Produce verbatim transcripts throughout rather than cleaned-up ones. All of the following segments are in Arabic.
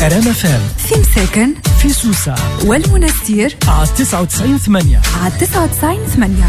أراما فام في مساكن في سوسة والمنستير على تسعة وتسعين ثمانية على تسعة وتسعين ثمانية.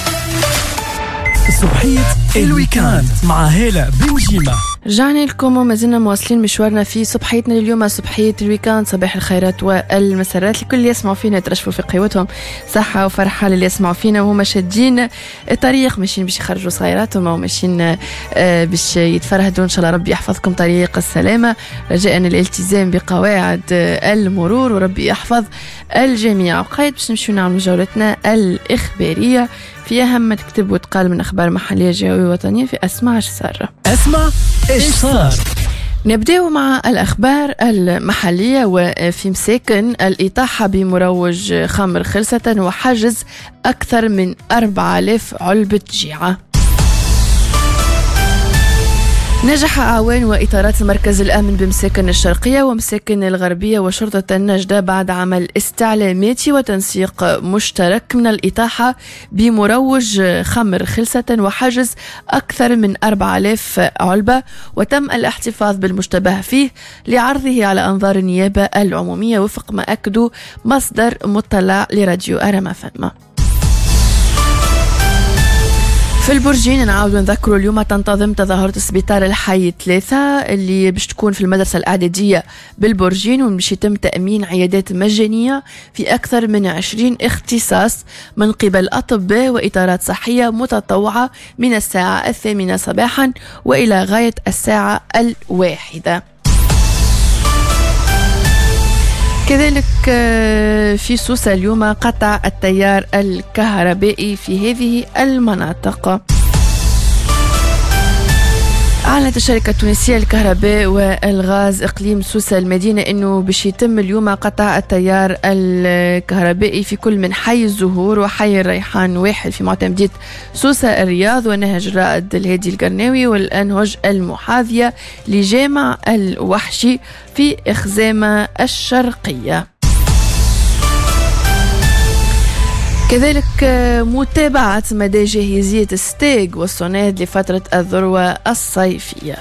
صبحية الويكاند مع هالة بنجيمة. رجعنا لكم وما زلنا مواصلين مشوارنا في صبحيتنا لليوم، صبحية الويكاند. صباح الخيرات والمسرات لكل اللي يسمعوا فينا يترشفوا في قوتهم، صحة وفرحة للي يسمعوا فينا وهم شادين الطريق، ماشيين باش يخرجوا صغيراتهم أو ماشيين باش يتفرهدوا. إن شاء الله ربي يحفظكم طريق السلامة، رجاء الالتزام بقواعد المرور وربي يحفظ الجميع. وقايد باش نمشيو نعملوا جولتنا الإخبارية في أهم ما تكتب وتقال من أخبار محلية جوية وطنية في أسمع إيش صار. أسمع إيش صار. نبدأ مع الأخبار المحلية. وفي مساكن الإطاحة بمروج خمر خلصة وحجز أكثر من أربعة آلاف علبة جيعة. نجح أعوان وإطارات المركز الأمن بمساكن الشرقية ومساكن الغربية وشرطة النجدة بعد عمل استعلامات وتنسيق مشترك من الإطاحة بمروج خمر خلصة وحجز أكثر من أربعة آلاف علبة، وتم الاحتفاظ بالمشتبه فيه لعرضه على أنظار النيابة العمومية وفق ما أكدوا مصدر مطلع لراديو أراما فام. في البرجين نعاود نذكروا اليوم تنتظم تظاهرة سبيطار الحي ثلاثة اللي باش تكون في المدرسة الإعدادية بالبرجين، وباش يتم تأمين عيادات مجانية في أكثر من عشرين اختصاص من قبل أطباء وإطارات صحية متطوعة من الساعة الثامنة صباحا وإلى غاية الساعة الواحدة. كذلك في سوسة اليوم قطع التيار الكهربائي في هذه المناطق. أعلنت الشركة التونسية للكهرباء والغاز إقليم سوسة المدينة أنه باش يتم اليوم قطع التيار الكهربائي في كل من حي الزهور وحي الريحان واحد في معتمدية سوسة الرياض ونهج الرائد الهادي القرناوي والأنهج المحاذية لجامع الوحشي في إخزامة الشرقية. كذلك متابعة مدى جاهزية ستيغ والصناد لفترة الذروة الصيفية.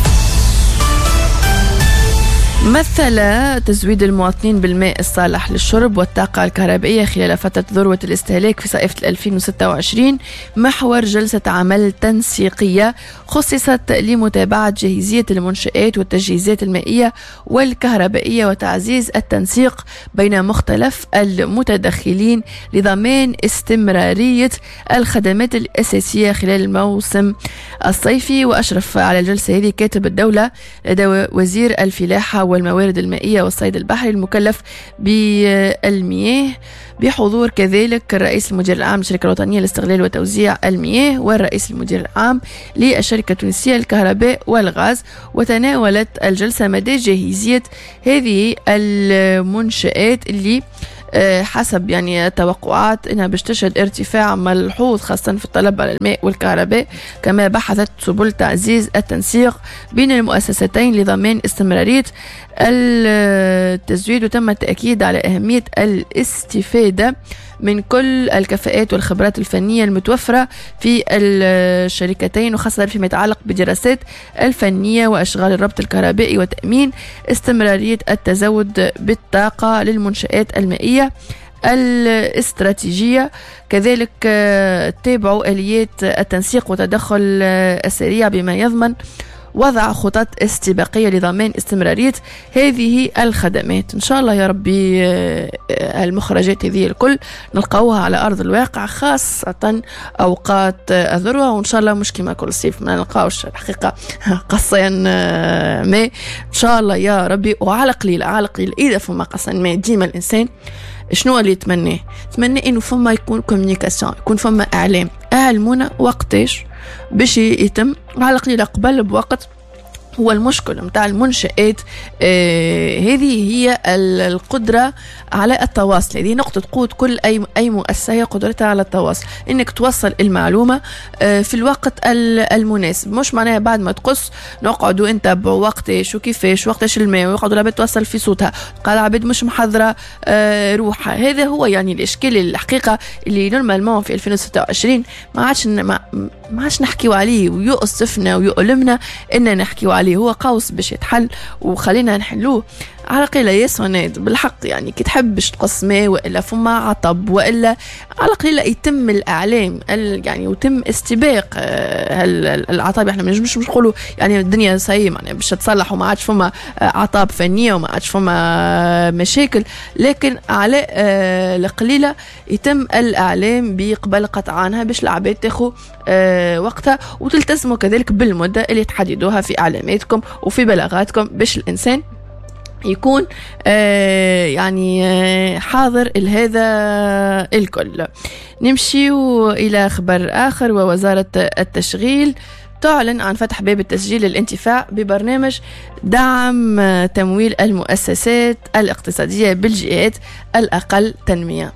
مثل تزويد المواطنين بالماء الصالح للشرب والطاقة الكهربائية خلال فترة ذروة الاستهلاك في صيف ألفين وستة وعشرين محور جلسة عمل تنسيقية خصصت لمتابعة جاهزية المنشآت والتجهيزات المائية والكهربائية وتعزيز التنسيق بين مختلف المتدخلين لضمان استمرارية الخدمات الأساسية خلال الموسم الصيفي. وأشرف على الجلسة هذه كاتب الدولة لدى وزير الفلاحة والموارد المائية والصيد البحري المكلف بالمياه، بحضور كذلك الرئيس المدير العام للشركة الوطنية لاستغلال وتوزيع المياه والرئيس المدير العام للشركة التونسية للكهرباء والغاز. وتناولت الجلسة مدى جاهزية هذه المنشآت اللي حسب يعني التوقعات انها باش تشهد ارتفاع ملحوظ خاصة في الطلب على الماء والكهرباء، كما بحثت سبل تعزيز التنسيق بين المؤسستين لضمان استمرارية التزويد. وتم التأكيد على أهمية الاستفادة من كل الكفاءات والخبرات الفنية المتوفرة في الشركتين، وخاصة فيما يتعلق بدراسات الفنية وأشغال الربط الكهربائي وتأمين استمرارية التزود بالطاقة للمنشآت المائية الاستراتيجية. كذلك تابعوا آليات التنسيق والتدخل السريع بما يضمن وضع خطط استباقية لضمان استمرارية هذه الخدمات. إن شاء الله يا ربي المخرجات هذه الكل نلقاوها على أرض الواقع خاصة أوقات الذروة، وإن شاء الله مش كما كل صيف ما نلقاوش الحقيقة قصين ما إن شاء الله يا ربي. وعلى قليل على قليل إذا فما قصين ما ديما الإنسان شنو اللي يتمناه؟ يتمنى إنه فما يكون كوميونيكاسيون، يكون فما إعلام. أعلمونا وقتاش باش يتم على قليل قبل بوقت. هو المشكل متاع المنشآت آه هذه هي القدرة على التواصل، هذه نقطة قوة كل أي أي مؤسسة هي قدرتها على التواصل، إنك توصل المعلومة آه في الوقت المناسب. مش معناها بعد ما تقص نقعدوا نتابعوا وقتاش وكيفاش وقتاش الماء ويقعدوا العباد توصل في صوتها، قال العباد مش محضرة آه روحها. هذا هو يعني الإشكال الحقيقة اللي نورمالمون في ألفين وستة وعشرين ما عادش ما ما عادش نحكيوا عليه، ويؤسفنا ويؤلمنا إن نحكيوا عليه. هو قوس باش يتحل وخلينا نحلوه على قليلة يسوند بالحق يعني كي تحبش تقص ماء وإلا فما عطب وإلا على قليلة يتم الإعلام يعني وتم استباق العطب. احنا ما نجمش نقولوا يعني الدنيا سيئة يعني باش تصلح وما عادش فما عطب فنية وما عادش فما مشاكل، لكن على القليلة يتم الإعلام بقبل قطعانها باش العباد تاخو وقتها وتلتزموا كذلك بالمدة اللي تحددوها في إعلاماتكم وفي بلاغاتكم باش الإنسان يكون آه يعني آه حاضر لهذا الكل. نمشي إلى خبر آخر، ووزارة التشغيل تعلن عن فتح باب التسجيل للانتفاع ببرنامج دعم تمويل المؤسسات الاقتصادية بالجهات الأقل تنمية.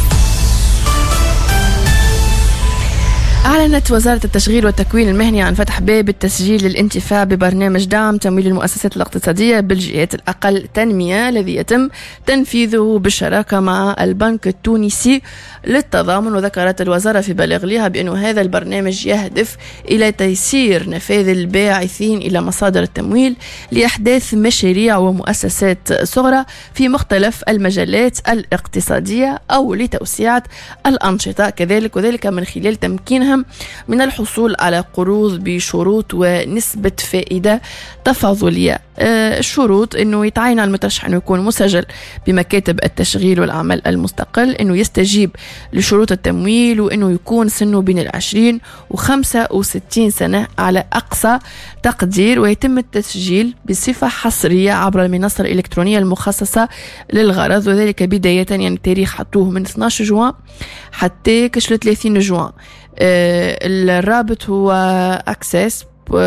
أعلنت وزارة التشغيل والتكوين المهني عن فتح باب التسجيل للانتفاع ببرنامج دعم تمويل المؤسسات الاقتصادية بالجهات الأقل تنمية الذي يتم تنفيذه بالشراكة مع البنك التونسي للتضامن. وذكرت الوزارة في بلاغ لها بأن هذا البرنامج يهدف إلى تيسير نفاذ الباعثين إلى مصادر التمويل لإحداث مشاريع ومؤسسات صغرى في مختلف المجالات الاقتصادية أو لتوسيع الأنشطة كذلك، وذلك من خلال تمكينهم من الحصول على قروض بشروط ونسبة فائدة تفاضلية. الشروط انه يتعين على المترشح انه يكون مسجل بمكاتب التشغيل والعمل المستقل، انه يستجيب لشروط التمويل، وانه يكون سنه بين العشرين وخمسة وستين سنة على اقصى تقدير، ويتم التسجيل بصفة حصرية عبر المنصة الإلكترونية المخصصة للغرض، وذلك بداية يعني التاريخ حطوه من اثني عشر جوان حتى كش ثلاثين جوان. آه الرابط هو access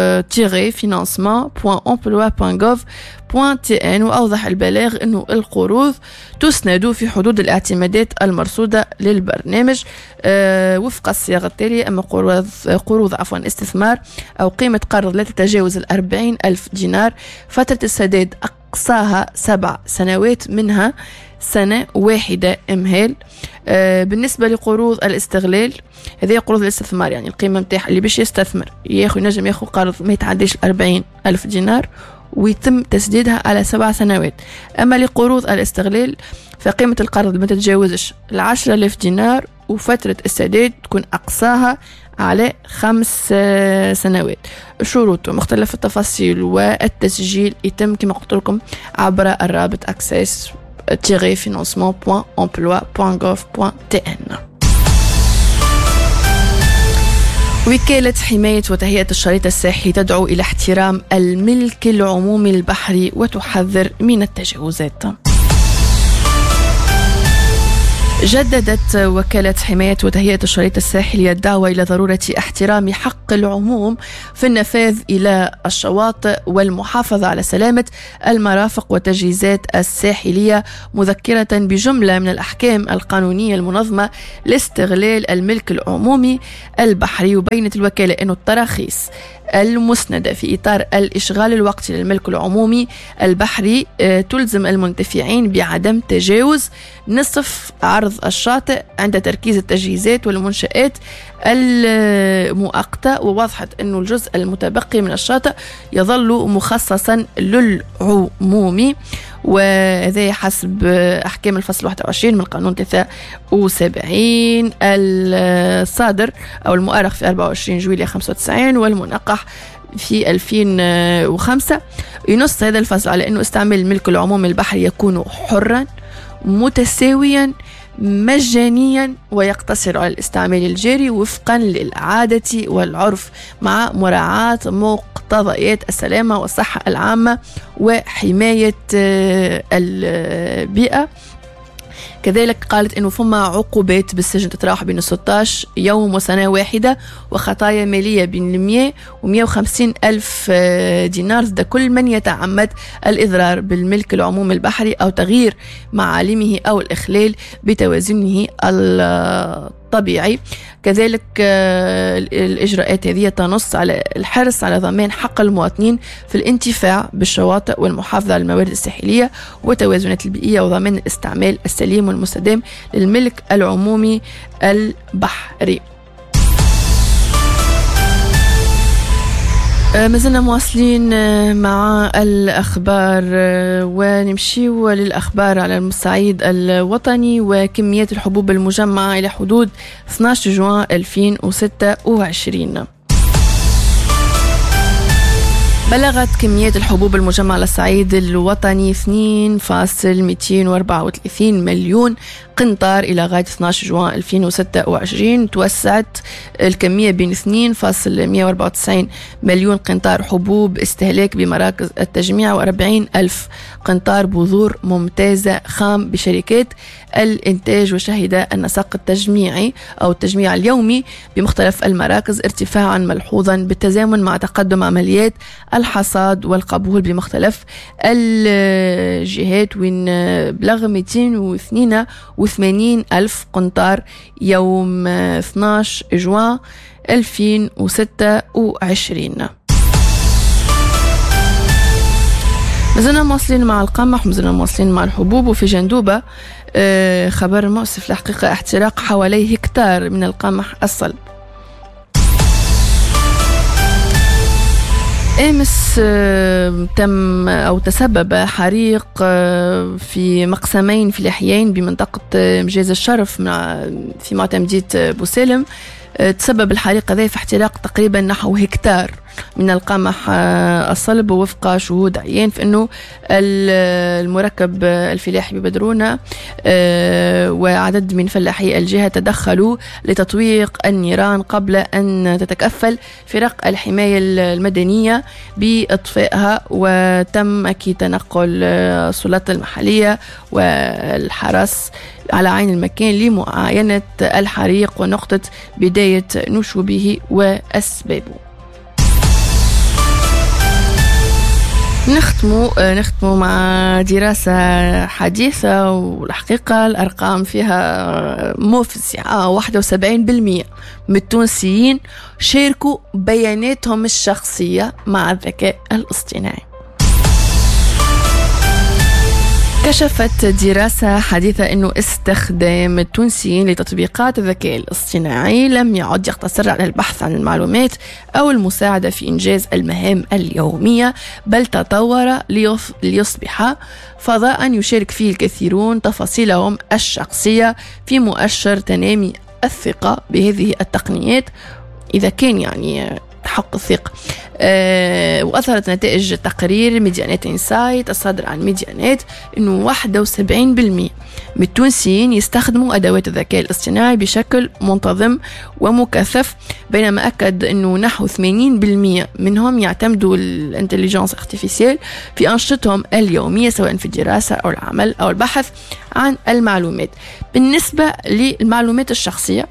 financement point emploi point gov point t n. وأوضح البلاغ أنه القروض تسند في حدود الاعتمادات المرصودة للبرنامج أه وفق الصياغة التالية. أما قروض, قروض عفوا استثمار أو قيمة قرض لا تتجاوز الأربعين ألف دينار، فترة السداد أقصاها سبع سنوات منها سنة واحدة إمهال. آه بالنسبة لقروض الاستغلال، هذه قروض الاستثمار يعني القيمة متاعها اللي باش يستثمر ياخو ينجم ياخو قرض ما يتعديش الأربعين ألف دينار ويتم تسديدها على سبع سنوات. أما لقروض الاستغلال فقيمة القرض ما تتجاوزش العشرة آلاف دينار وفترة السداد تكون أقصاها على خمس سنوات. الشروط ومختلف التفاصيل والتسجيل يتم كما قلت لكم عبر الرابط access financement point emploi point gov point t n. وكالة حماية وتهيئة الشريط الساحلي تدعو إلى احترام الملك العمومي البحري وتحذر من التجاوزات. جددت وكالة حماية وتهيئة الشريط الساحلي الدعوة إلى ضرورة احترام حق العموم في النفاذ إلى الشواطئ والمحافظة على سلامة المرافق والتجهيزات الساحلية، مذكرة بجملة من الأحكام القانونية المنظمة لاستغلال الملك العمومي البحري. وبينت الوكالة أن التراخيص المسندة في إطار الإشغال الوقتي للملك العمومي البحري تلزم المنتفعين بعدم تجاوز نصف عرض الشاطئ عند تركيز التجهيزات والمنشآت المؤقتة، ووضحت أنه الجزء المتبقي من الشاطئ يظل مخصصا للعمومي، وهذا حسب أحكام الفصل واحد وعشرين من القانون تسعة وسبعين الصادر أو المؤرخ في أربعة وعشرين جويلية خمسة وتسعين والمنقح في ألفين وخمسة. ينص هذا الفصل على أنه استعمال الملك العمومي البحري يكون حرا متساويا مجانيا ويقتصر على الاستعمال الجاري وفقا للعادة والعرف مع مراعاة مقتضيات السلامة والصحة العامة وحماية البيئة. كذلك قالت انه فما عقوبات بالسجن تتراوح بين ستة عشر يوم وسنة واحدة، وخطايا مالية بين مئة ومئة وخمسين ألف دينار ضد كل من يتعمد الإضرار بالملك العمومي البحري أو تغيير معالمه أو الإخلال بتوازنه الطبيعي. كذلك الإجراءات هذه تنص على الحرص على ضمان حق المواطنين في الانتفاع بالشواطئ والمحافظة على الموارد الساحلية وتوازنات البيئية وضمان الاستعمال السليم والمستدام للملك العمومي البحري. مازلنا مواصلين مع الأخبار ونمشيو للأخبار على المستعيد الوطني. وكميات الحبوب المجمعة إلى حدود اثني عشر جوان ألفين وستة وعشرين. بلغت كميات الحبوب المجمعة على الصعيد الوطني اثنين فاصلة مئتين وأربعة وثلاثين مليون قنطار إلى غاية اثني عشر جوان ألفين وستة وعشرين. توسعت الكمية بين اثنين فاصلة مئة وأربعة وتسعين مليون قنطار حبوب استهلاك بمراكز التجميع وأربعين ألف قنطار بذور ممتازة خام بشركات الإنتاج. وشهد النسق التجميعي أو التجميع اليومي بمختلف المراكز ارتفاعا ملحوظا بالتزامن مع تقدم عمليات الحصاد والقبول بمختلف الجهات، وين بلغ مئتين واثنين وثمانين ألف قنطار يوم اثني عشر جوان ألفين وستة وعشرين. مازلنا مواصلين مع القمح، مازلنا مواصلين مع الحبوب. وفي جندوبة خبر مؤسف الحقيقة، احتراق حوالي هكتار من القمح الصلب. أمس تم أو تسبب حريق في مقسمين في الأحيين بمنطقة مجاز الشرف في معتمدية بوسالم. تسبب الحريق هذا في احتراق تقريبا نحو هكتار من القمح الصلب، ووفق شهود عيان في أنه المركب الفلاحي ببدرونة وعدد من فلاحي الجهة تدخلوا لتطويق النيران قبل أن تتكفل فرق الحماية المدنية بإطفائها. وتم أكيد تنقل السلطات المحلية والحرس على عين المكان لمعاينة الحريق ونقطة بداية نشوبه وأسبابه. نختمو نختمو مع دراسة حديثة، والحقيقة الأرقام فيها مفزعة. واحد وسبعين بالمئة من التونسيين شاركوا بياناتهم الشخصية مع الذكاء الاصطناعي. كشفت دراسة حديثة أنه استخدام التونسيين لتطبيقات الذكاء الاصطناعي لم يعد يقتصر على البحث عن المعلومات أو المساعدة في إنجاز المهام اليومية، بل تطور ليصبح فضاء يشارك فيه الكثيرون تفاصيلهم الشخصية في مؤشر تنامي الثقة بهذه التقنيات إذا كان يعني حق الثقة. أه وأظهرت نتائج تقرير ميديانات إنسايت الصادر عن ميديانات أنه واحد وسبعين بالمئة من التونسيين يستخدموا أدوات الذكاء الاصطناعي بشكل منتظم ومكثف، بينما أكد أنه نحو ثمانين بالمئة منهم يعتمدوا الانتليجنس ارتفيسيال في أنشطتهم اليومية سواء في الدراسة أو العمل أو البحث عن المعلومات. بالنسبة للمعلومات الشخصية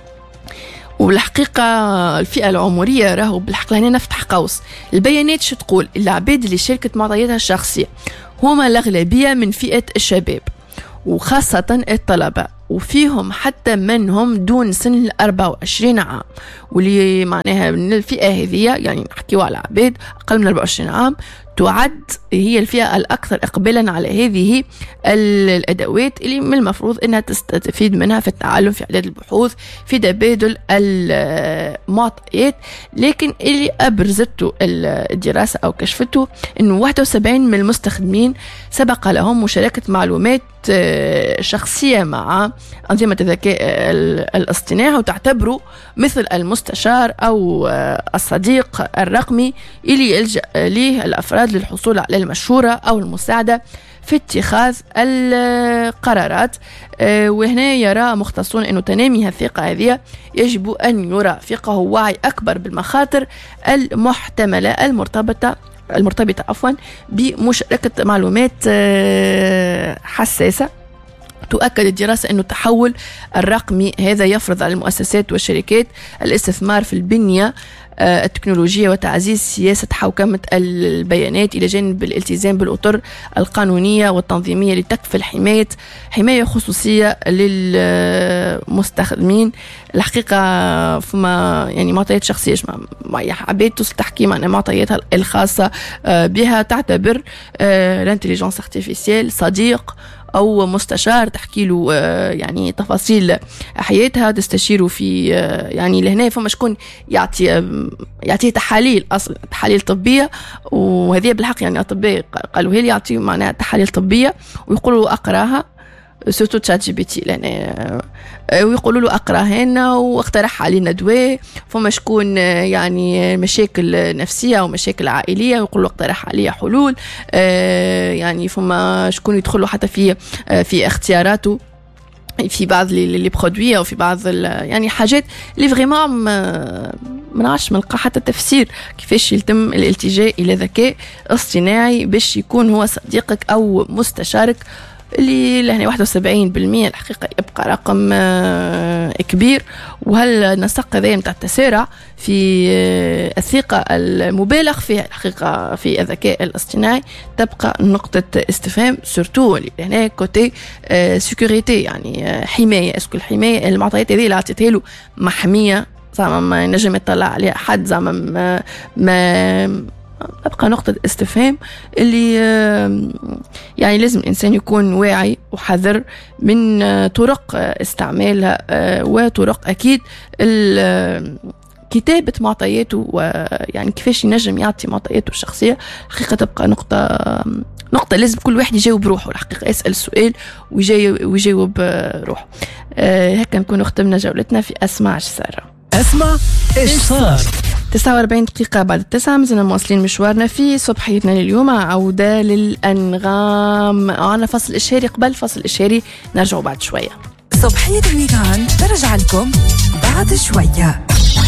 وبالحقيقة الفئة العمرية راهو بالحق هنا نفتح قوس. البيانات شو تقول؟ العباد اللي شاركت معطياتها الشخصية هما الأغلبية من فئة الشباب وخاصة الطلبة، وفيهم حتى من هم دون سن الأربعة وعشرين عام، واللي معناها من الفئة هذه يعني نحكيو على عباد أقل من أربعة وعشرين عام تعد هي الفئة الأكثر إقبالا على هذه الأدوات اللي من المفروض أنها تستفيد منها في التعلم، في إعداد البحوث، في تبادل المعطيات. لكن اللي أبرزته الدراسة أو كشفته أنه واحد وسبعين من المستخدمين سبق لهم مشاركة معلومات شخصية مع أنظمة الذكاء الاصطناعي، وتعتبره مثل المستشار أو الصديق الرقمي اللي يلجأ ليه الأفراد للحصول على المشورة أو المساعدة في اتخاذ القرارات. وهنا يرى مختصون أنه تنامي الثقة هذه يجب أن يرافقه وعي أكبر بالمخاطر المحتملة المرتبطة المرتبطة عفوا بمشاركة معلومات حساسة. تؤكد الدراسة أن التحول الرقمي هذا يفرض على المؤسسات والشركات الاستثمار في البنية التكنولوجية وتعزيز سياسة حوكمة البيانات إلى جانب الالتزام بالأطر القانونية والتنظيمية لتكفل حماية حماية خصوصية للمستخدمين. الحقيقة فما يعني معطيات شخصية مع عباد توصل تحكي مع معطياتها الخاصة بها، تعتبر الانتليجنس ارتفيسيال صديق أو مستشار تحكي له آه يعني تفاصيل حياتها، تستشيره في آه يعني لهنا فما شكون يعطي آه يعطيه تحاليل، أصلا تحاليل طبية، وهذه بالحق يعني أطباء قالوا هي يعطيه معناها تحاليل طبية ويقولوا أقراها، سورتو تشات جي بي تي لأن ويقولوا له أقراهن واقترح علينا دواء. فما شكون يعني مشاكل نفسية أو مشاكل عائلية ويقولوا اقترح عليها حلول، يعني فما شكون يدخلوا حتى في في اختياراته في بعض لي برودوي أو في بعض يعني حاجات اللي فريمون ما نعرفش نلقى حتى تفسير كيفاش يتم الالتجاء إلى ذكاء اصطناعي باش يكون هو صديقك أو مستشارك، اللي لهنا واحد وسبعين بالمئة الحقيقة يبقى رقم كبير. وهل نسق ذا متاع التسارع في الثقة المبالغ فيها الحقيقة في الذكاء الاصطناعي تبقى نقطة استفهام، سورتو اللي هنا كوتي سيكوريتي يعني حماية. اسكو الحماية المعطيات هذه اللي عطيتها له محمية زعما ما نجم يطلع عليها حد زعما ما, ما أبقى نقطة استفهام اللي يعني لازم الإنسان يكون واعي وحذر من طرق استعمالها وطرق أكيد كتابة معطياته ويعني كيفاش ينجم يعطي معطياته الشخصية. حقيقة تبقى نقطة نقطة لازم كل واحد يجاوب روحه الحقيقة، يسأل سؤال ويجاوب روحه. هكا نكون ختمنا جولتنا في أسمع ايش صار. أسمع ايش صار. تسعة وأربعين دقيقة بعد التسعة مازلنا مواصلين مشوارنا في صبحيتنا لليوم. عودة للأنغام، عنا فصل إشهاري. قبل فصل إشهاري نرجعوا بعد شوية. صبحية الويكاند ترجع لكم بعد شوية.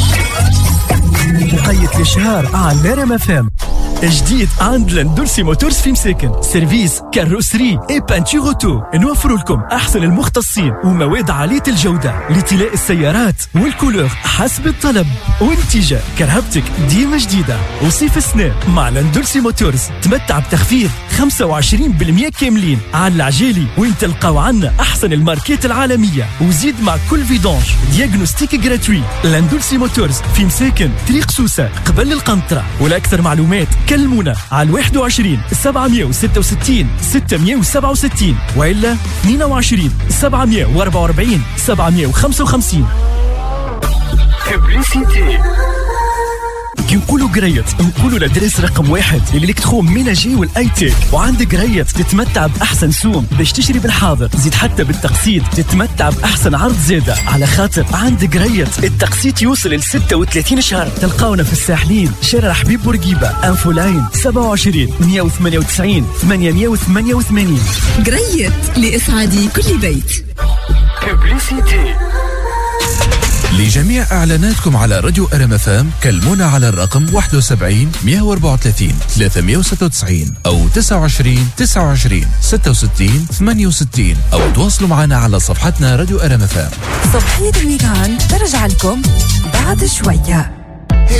مقيد الإشهار على ريم اف ام. جديد عند لاندولسي موتورز في مساكن، سيرفيس كاروسري اي بانتور اوتو. نوفر لكم احسن المختصين ومواد عاليه الجوده لطلاء السيارات والكولور حسب الطلب، والنتيجه كرهبتك ديما جديده. وصيف السنة مع لاندولسي موتورز تمتع بتخفيض خمسة وعشرين بالمئة كاملين على العجالي، وين تلقاو عنا احسن الماركات العالميه، وزيد مع كل فيدونج دياغنوستيك جراتوي. لاندولسي موتورز في مساكن طريق سوسة قبل القنطرة. ولاكثر معلومات كلمونا على واحد وعشرين سبعمئة وستة وستين ستمئة وسبعة وستين وإلا اثنين وعشرين سبعمئة وأربعة وأربعين سبعمئة وخمسة وخمسين. ببليسيتي كي نقولوا قريت نقولوا لدرس رقم واحد الالكترون ميناجي والاي تيك. وعندك قريت تتمتع باحسن سوم باش تشتري بالحاضر، زيد حتى بالتقسيط تتمتع باحسن عرض زاده، على خاطر عندك قريت التقسيط يوصل ل ستة وثلاثين شهر. تلقاونا في الساحلين شارع حبيب بورقيبه، انفو لاين سبعة وعشرين مئة وثمانية وتسعين ثمانمئة وثمانية وثمانين. قريت لإسعاد كل بيت. ببليسيتي لجميع إعلاناتكم على راديو ار ام اف ام كلمونا على الرقم واحد وسبعين مئة وأربعة وثلاثين ثلاثمئة وستة وتسعين أو تسعة وعشرين تسعة وعشرين ستة وستين ثمانية وستين، أو تواصلوا معنا على صفحتنا راديو ار ام اف ام. صبحية الويكاند ترجع لكم بعد شوية.